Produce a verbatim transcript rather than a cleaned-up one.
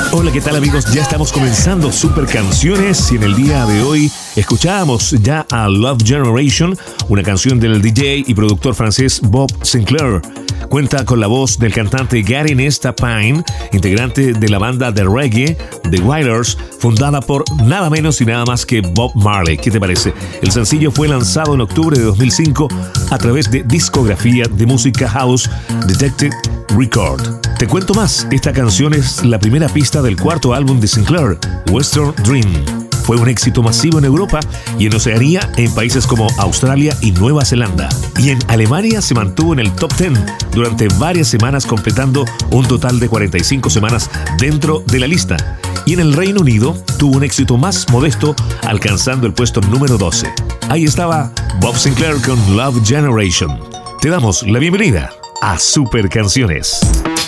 Hola, ¿qué tal amigos? Ya estamos comenzando Super Canciones y en el día de hoy escuchábamos ya a Love Generation, una canción del D J y productor francés Bob Sinclair. Cuenta con la voz del cantante Gary Nesta Pine, integrante de la banda de reggae The Wailers, fundada por nada menos y nada más que Bob Marley. ¿Qué te parece? El sencillo fue lanzado en octubre de dos mil cinco a través de discografía de música house Detective Record. Te cuento más, esta canción es la primera pista del cuarto álbum de Sinclair, Western Dream. Fue un éxito masivo en Europa y en Oceanía, en países como Australia y Nueva Zelanda. Y en Alemania se mantuvo en el top diez durante varias semanas, completando un total de cuarenta y cinco semanas dentro de la lista. Y en el Reino Unido tuvo un éxito más modesto, alcanzando el puesto número doce. Ahí estaba Bob Sinclair con Love Generation. Te damos la bienvenida a Super Canciones.